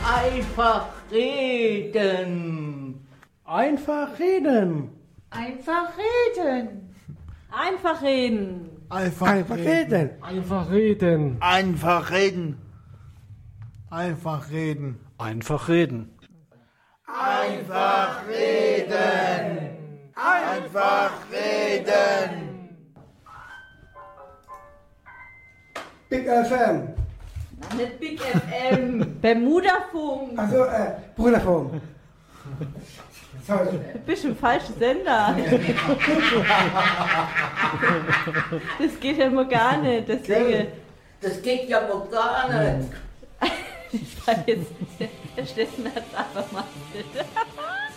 Einfach reden. Einfach reden. Einfach reden. Einfach reden. Einfach reden. Einfach reden. Einfach reden. Einfach reden. Einfach reden. Einfach reden. Einfach reden. Big FM. Na, nicht Big FM. Bermudafunk. Also, Brüderfunk. Sorry. Du bist im falschen Sender. Das geht ja mal gar nicht. Deswegen. Das geht ja wohl gar nicht. Ich war jetzt, der Steffen hat es einfach mal.